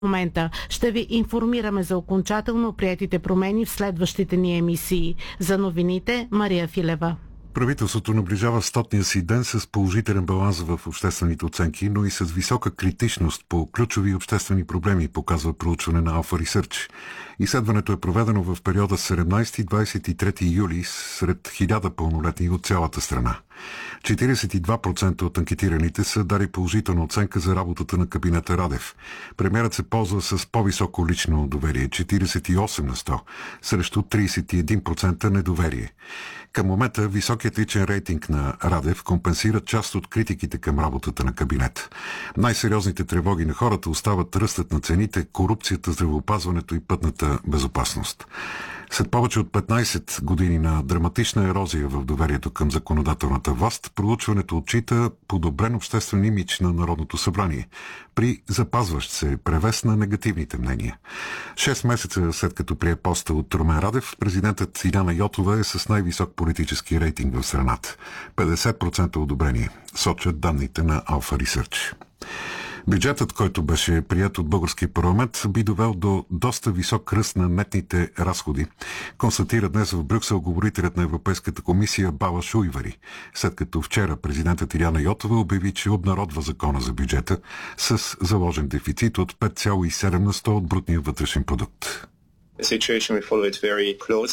момента. Ще ви информираме за окончателно приетите промени в следващите ни емисии. За новините, Мария Филева. Правителството наближава 100-ния си ден с положителен баланс в обществените оценки, но и с висока критичност по ключови обществени проблеми, показва проучване на Alpha Research. Изследването е проведено в периода 17-23 юли сред 1000 пълнолетни от цялата страна. 42% от анкетираните са дали положителна оценка за работата на кабинета Радев. Премиерът се ползва с по-високо лично доверие – 48%, срещу 31% недоверие. Към момента високият личен рейтинг на Радев компенсира част от критиките към работата на кабинет. Най-сериозните тревоги на хората остават ръстът на цените, корупцията, здравеопазването и пътната безопасност. След повече от 15 години на драматична ерозия в доверието към законодателната власт, проучването отчита подобрен обществен имидж на Народното събрание при запазващ се превес на негативните мнения. 6 месеца след като прие поста от Румен Радев, президентът Иляна Йотова е с най-висок политически рейтинг в страната. 50% одобрение, сочат данните на Alpha Research. Бюджетът, който беше прият от българския парламент, би довел до доста висок ръст на нетните разходи, констатира днес в Брюксел говорителят на Европейската комисия Балаш Уйвари, след като вчера президентът Иляна Йотова обяви, че обнародва закона за бюджета с заложен дефицит от 5,7% от брутния вътрешен продукт.